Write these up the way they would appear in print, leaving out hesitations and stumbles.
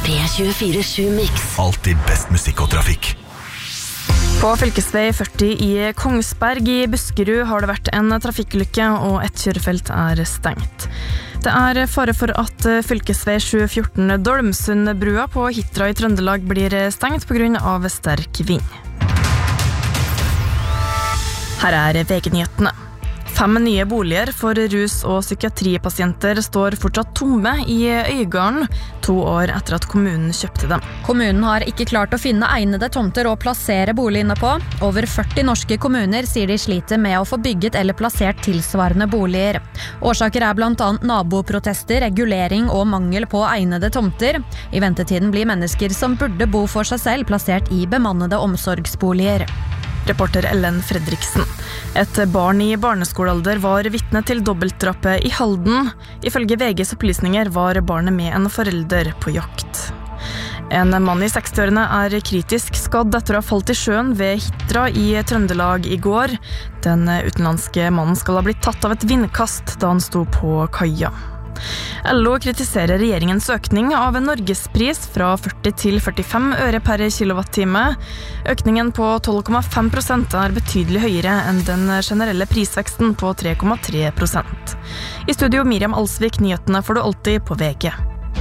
P24/7 Mix. Alltid best musikk og trafikk. På fylkesvei 40 i Kongsberg i Buskerud har det vært en trafikkulykke, og et kjørefelt er stengt. Det er fare for at fylkesvei 714 Dolmsundbrua på Hitra i Trøndelag blir stengt på grunn av sterk vind. Her er VG-nyhetene. 5 nye boliger for rus- og psykiatripasienter står fortsatt tomme i Øygarden, 2 år etter at kommunen kjøpte dem. Kommunen har ikke klart å finne egnede tomter å plassere boligene på. Over 40 norske kommuner sier de sliter med å få bygget eller plassert tilsvarende boliger. Årsaker er blant annet naboprotester, regulering og mangel på egnede tomter. I ventetiden blir mennesker som burde bo for seg selv plassert i bemannede omsorgsboliger. Reporter Ellen Fredriksen. Et barn i barneskolealder var vitne til dobbeltdrapet i Halden. Ifølge VGs opplysninger var barnet med en forelder på jakt. En mann i 60-årene er kritisk skadd etter å ha falt i sjøen ved Hitra i Trøndelag i går. Den utenlandske mannen skal ha blitt tatt av et vindkast da han sto på kaia. LO kritiserer regjeringens økning av Norgespris fra 40 til 45 øre per kilowattime. Økningen på 12,5% er betydelig høyere enn den generelle prisveksten på 3,3%. I studio Miriam Alsvik, nyhetene får du alltid på VG.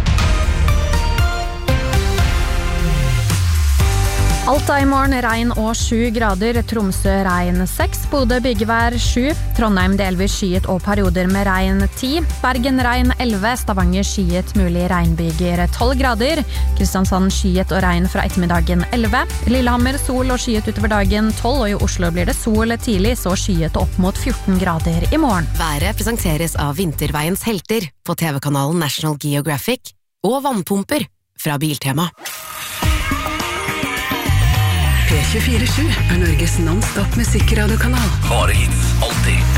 Alta i morgen, regn og 7 grader, Tromsø regn 6, Bodø byggevær 7, Trondheim delvis skyet og perioder med regn 10, Bergen regn 11, Stavanger skyet mulig regnbyger 12 grader, Kristiansand skyet og regn fra ettermiddagen 11, Lillehammer sol og skyet utover dagen 12, og i Oslo blir det sol tidlig, så skyet opp mot 14 grader i morgen. Været presenteres av Vinterveiens helter på TV-kanalen National Geographic og vannpumper fra Biltema. P24/7 er Norges non-stop musikradiokanal. Bare hits, alltid.